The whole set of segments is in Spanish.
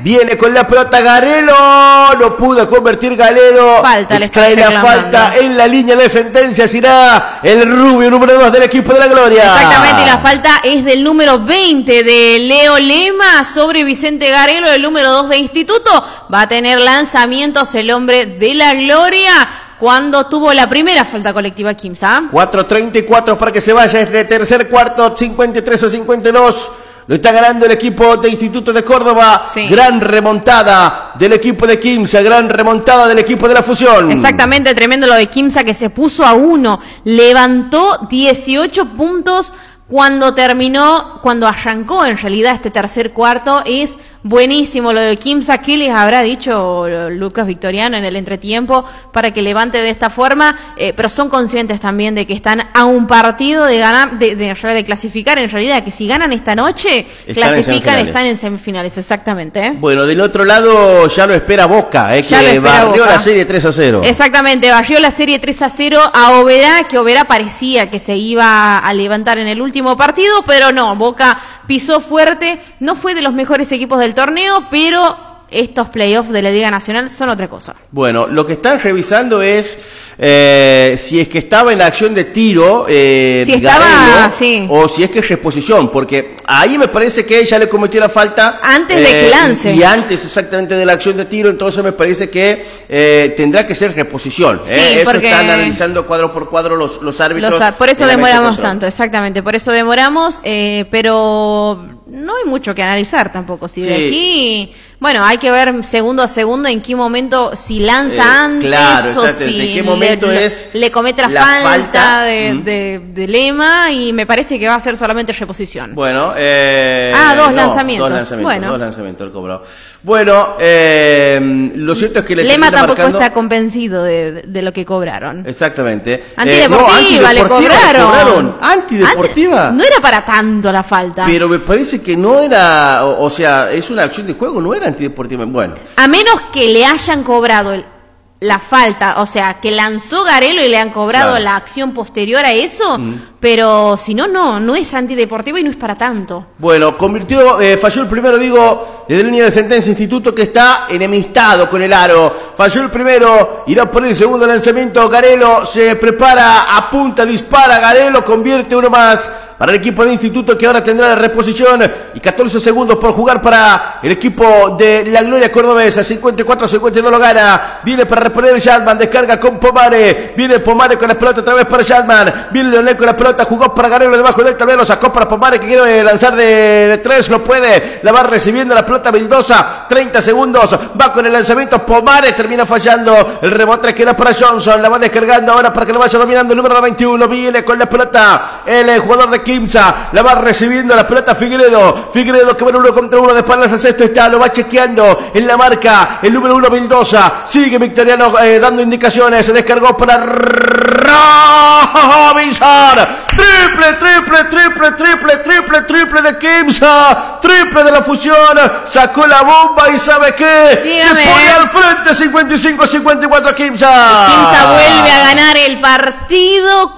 Viene con la pelota Garelo. No pudo convertir Galero. Extrae la falta en la línea de sentencia. Será el rubio número 2 del equipo de la Gloria. Exactamente, y la falta es del número 20 de Leo Lema sobre Vicente Garelo, el número 2 de Instituto. Va a tener lanzamientos el hombre de la Gloria cuando tuvo la primera falta colectiva Quimsa. 4:34 para que se vaya este tercer cuarto, 53-52. Lo está ganando el equipo de Instituto de Córdoba. Sí. Gran remontada del equipo de Quimsa, gran remontada del equipo de la Fusión. Exactamente, tremendo lo de Quimsa, que se puso a 1. Levantó 18 puntos cuando arrancó en realidad este tercer cuarto. Es buenísimo lo de Quimsa. ¿Qué les habrá dicho Lucas Victoriano en el entretiempo para que levante de esta forma? Pero son conscientes también de que están a un partido de ganar, de clasificar en realidad, que si ganan esta noche, están en semifinales, exactamente. Bueno, del otro lado ya lo espera Boca, que barrió la serie 3-0. Exactamente, barrió la serie 3-0 a Oberá, que Oberá parecía que se iba a levantar en el último partido, pero no, Boca pisó fuerte, no fue de los mejores equipos del torneo, pero estos playoffs de la Liga Nacional son otra cosa. Bueno, lo que están revisando es si es que estaba en la acción de tiro, si estaba, sí, o si es que es reposición, porque ahí me parece que ella le cometió la falta antes de que lance. Y antes exactamente de la acción de tiro, entonces me parece que tendrá que ser reposición. Sí, eso porque están analizando cuadro por cuadro los árbitros. Por eso demoramos tanto, exactamente, por eso demoramos, pero no hay mucho que analizar tampoco. Si sí. De aquí, bueno, hay que ver segundo a segundo en qué momento, si lanza antes, claro, o si en qué momento le comete la falta de Lema, y me parece que va a ser solamente reposición. Bueno, dos lanzamientos. Dos lanzamientos el cobrado. Bueno, lo cierto es que Lema tampoco está convencido de lo que cobraron. Exactamente. Antideportiva le cobraron. Antideportiva. No era para tanto la falta. Pero me parece que no era, o sea, es una acción de juego, no era antideportiva. Bueno. A menos que le hayan cobrado la falta, o sea, que lanzó Garelo y le han cobrado la acción posterior a eso, pero si no es antideportivo y no es para tanto. Bueno, falló el primero, desde la línea de sentencia Instituto, que está enemistado con el aro. Falló el primero, irá por el segundo lanzamiento. Garelo se prepara, apunta, dispara. Garelo convierte uno más para el equipo de Instituto, que ahora tendrá la reposición, y 14 segundos por jugar para el equipo de la Gloria Cordobesa. 54-52 lo gana. Viene para reponer Yadman, descarga con Pomare. Viene Pomare con la pelota otra vez para Yadman. Viene Leonel con la pelota, jugó para Garelo debajo del tablero, sacó para Pomare, que quiere lanzar de 3, no puede. La va recibiendo la pelota Vildosa. 30 segundos, va con el lanzamiento. Pomare termina fallando. El rebote que era para Johnson, la va descargando ahora para que lo vaya dominando el número 21. Viene con la pelota el jugador de Quimsa, la va recibiendo la pelota Figueredo que va 1 contra 1 de espaldas a sexto, lo va chequeando en la marca el número 1 Vildosa, sigue Victoriano dando indicaciones, se descargó para Robinson, triple de Quimsa, triple de la Fusión, sacó la bomba y ¿sabe qué? Dígame. Se pone al frente, 55-54 Quimsa. Quimsa vuelve a ganar el partido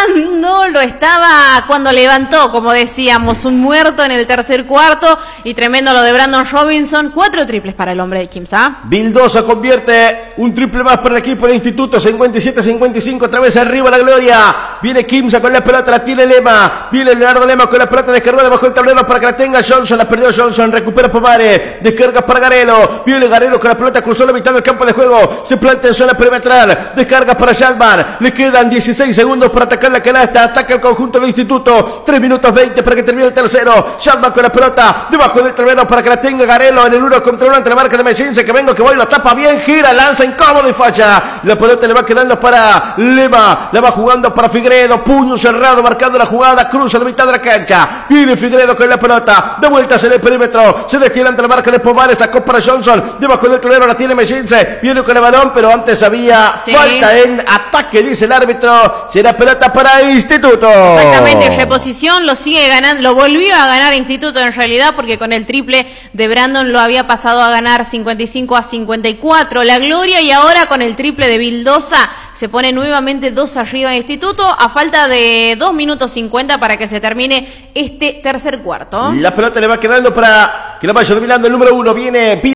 cuando levantó, como decíamos, un muerto en el tercer cuarto, y tremendo lo de Brandon Robinson. 4 triples para el hombre de Quimsa. Vildosa convierte un triple más para el equipo de Instituto. 57-55, otra vez arriba la Gloria. Viene Quimsa con la pelota, la tiene Lema. Viene Leonardo Lema con la pelota, descargó debajo del tablero para que la tenga Johnson. La perdió Johnson, recupera Pomare, descarga para Garelo. Viene Garelo con la pelota, cruzó la mitad del campo de juego, se planta en zona perimetral, descarga para Yadman. Le quedan 16 segundos para atacar la canasta. Ataca el conjunto de Instituto. 3 minutos 20 para que termine el tercero. Yadman con la pelota debajo del tablero para que la tenga Garelo en el 1 contra 1 ante la marca de Messinse, que vengo, que voy, lo tapa bien, gira, lanza incómodo y falla. La pelota le va quedando para Lema, la va jugando para Figueredo, puño cerrado marcando la jugada, cruza la mitad de la cancha. Viene Figueredo con la pelota, de vueltas en el perímetro, se desquila ante la marca de Pomare, sacó para Johnson, debajo del tablero la tiene Messinse, viene con el balón, pero antes había falta en ataque, dice el árbitro. Será pelota para Instituto. Exactamente, reposición, lo sigue ganando, lo volvió a ganar Instituto en realidad, porque con el triple de Brandon lo había pasado a ganar 55-54 la Gloria, y ahora con el triple de Vildosa se pone nuevamente 2 arriba de Instituto, a falta de 2 minutos 50 para que se termine este tercer cuarto. La pelota le va quedando para que la vaya dominando el número 1. Viene Vildosa.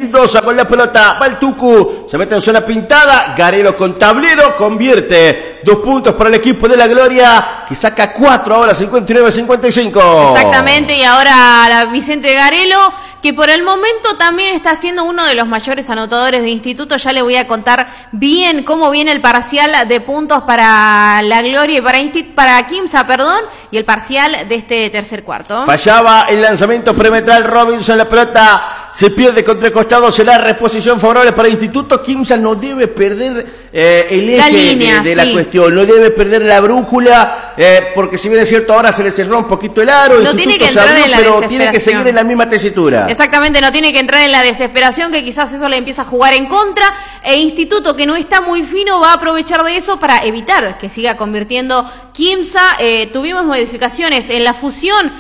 Vildosa con la pelota, va el Tucu, se mete en zona pintada, Garelo con tablero, convierte 2 puntos para el equipo de la Gloria, que saca 4 ahora, 59-55. Exactamente, y ahora Vicente Garelo, que por el momento también está siendo uno de los mayores anotadores de Instituto. Ya le voy a contar bien cómo viene el parcial de puntos para la Gloria y para Quimsa, y el parcial de este tercer cuarto. Fallaba el lanzamiento perimetral Robinson, la pelota se pierde contra el costado, será reposición favorable para Instituto. Quimsa no debe perder el eje línea, de la cuestión, no debe perder la brújula, porque si bien es cierto ahora se le cerró un poquito el aro, no tiene que entrar en la pero tiene que seguir en la misma tesitura. Exactamente, no tiene que entrar en la desesperación, que quizás eso le empieza a jugar en contra, e Instituto, que no está muy fino, va a aprovechar de eso para evitar que siga convirtiendo Quimsa. Tuvimos modificaciones en la fusión,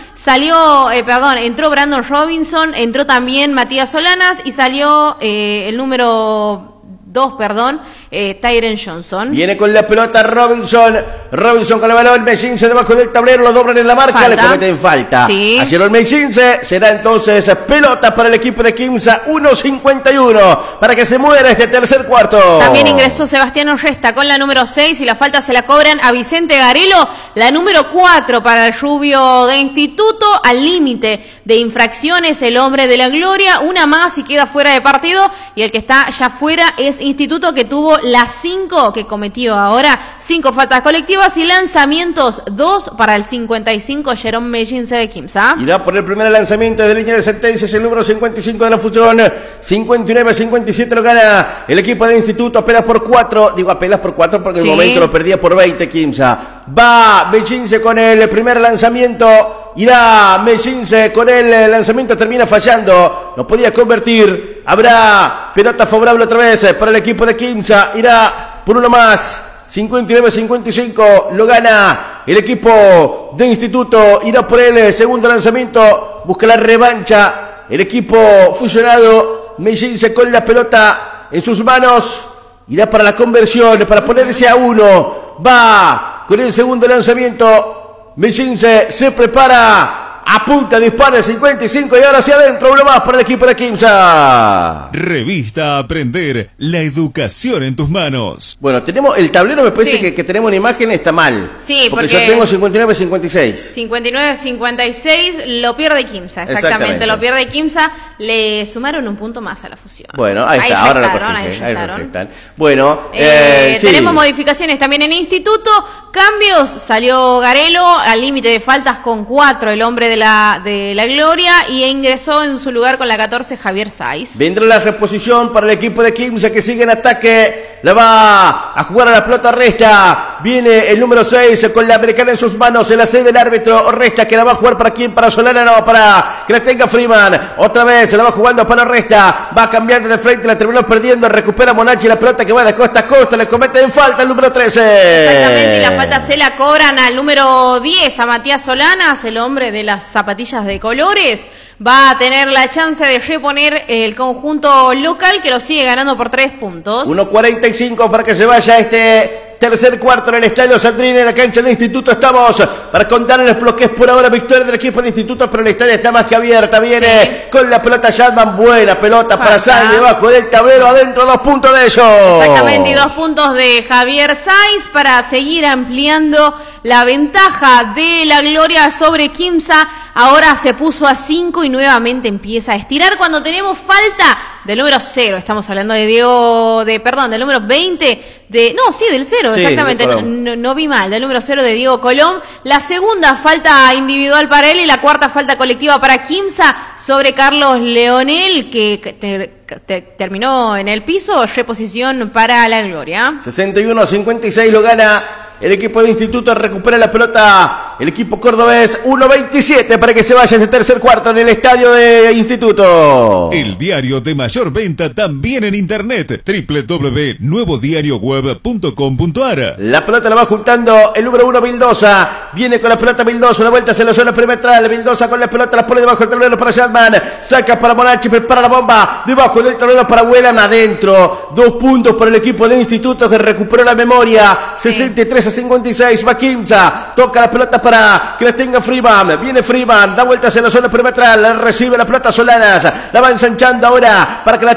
entró Brandon Robinson, entró también Matías Solanas y salió el número 2, Tyren Johnson. Viene con la pelota Robinson con el balón, Mejinse debajo del tablero, lo doblan en la marca, le cometen falta. Sí. Ayer el Mejinse, será entonces pelota para el equipo de Quimsa, 1.51 para que se muera este tercer cuarto. También ingresó Sebastián Orresta con la número 6 y la falta se la cobran a Vicente Garelo, la número 4 para el rubio de Instituto, al límite de infracciones el hombre de la Gloria, una más y queda fuera de partido, y el que está ya fuera es Instituto, que tuvo las 5 que cometió ahora, 5 faltas colectivas y lanzamientos, 2 para el 55, Jerome Mejinse de Quimsa. Irá por el primer lanzamiento de línea de sentencias, el número 55 de la fusión, 59-57 lo gana el equipo de Instituto, apenas por 4 porque en el momento lo perdía por 20 Quimsa. Va Mejinse con el primer lanzamiento, irá Mejinse con el lanzamiento, termina fallando, no podía convertir, habrá pelota favorable otra vez para el equipo de Quimsa, irá por uno más, 59-55 lo gana el equipo de Instituto, irá por el segundo lanzamiento, busca la revancha el equipo fusionado, Mejinse con la pelota en sus manos, irá para la conversión, para ponerse a 1, va con el segundo lanzamiento, Mejinse se prepara, apunta, dispara el 55 y ahora hacia adentro, uno más para el equipo de Quimsa. Revista Aprender, la educación en tus manos. Bueno, tenemos el tablero, me parece que tenemos una imagen, está mal. Sí, porque yo tengo 59-56. 59-56 lo pierde Quimsa, exactamente, lo pierde Quimsa, le sumaron un punto más a la fusión. Bueno, ahí está, ahora lo corrigen. Bueno, tenemos modificaciones también en Instituto, cambios, salió Garelo al límite de faltas con 4, el hombre de la Gloria, y ingresó en su lugar con la 14 Javier Saiz. Vendrá la reposición para el equipo de Quimsa, que sigue en ataque, la va a jugar a la pelota Orresta, viene el número 6 con la americana en sus manos, en la sede del árbitro Orresta, que la va a jugar para quién, para Solana, no, para que la tenga Freeman, otra vez se la va jugando para Orresta, va cambiando de frente, la terminó perdiendo, recupera Monachi la pelota que va de costa a costa, le comete en falta el número 13. Exactamente, y la falta se la cobran al número 10, a Matías Solanas, el hombre de las zapatillas de colores, va a tener la chance de reponer el conjunto local, que lo sigue ganando por 3 puntos. 1.45 para que se vaya este tercer cuarto en el Estadio Sandrini, en la cancha de Instituto. Estamos para contarles lo que es por ahora victoria del equipo de Instituto, pero el estadio está más que abierta. Viene con la pelota Yadman, buena pelota para Sáenz, debajo del tablero, adentro 2 puntos de ellos. Exactamente, y 2 puntos de Javier Saiz para seguir ampliando la ventaja de la Gloria sobre Quimsa. Ahora se puso a 5 y nuevamente empieza a estirar cuando tenemos falta del número 0. Estamos hablando de del número 20 del 0, sí, exactamente, no vi mal, del número 0 de Diego Colón. La segunda falta individual para él y la cuarta falta colectiva para Quimsa sobre Carlos Leonel, que terminó en el piso. Reposición para la Gloria. 61-56 lo gana el equipo de Instituto, recupera la pelota el equipo cordobés. 1.27 para que se vaya este tercer cuarto en el estadio de Instituto. El diario de mayor venta también en internet, www.nuevodiarioweb.com.ar. La pelota la va juntando el número 1 Vildosa, viene con la pelota Vildosa, de vuelta hacia la zona perimetral, Vildosa con la pelota, la pone debajo del tablero para Yadman, saca para Monachi, prepara la bomba, debajo del tablero para Huelan, adentro, 2 puntos para el equipo de Instituto, que recuperó la memoria. 63-56, va Quimsa, toca la pelota para que la tenga Freeman, viene Freeman, da vueltas en la zona perimetral, recibe la pelota Solanas, la va ensanchando ahora para que la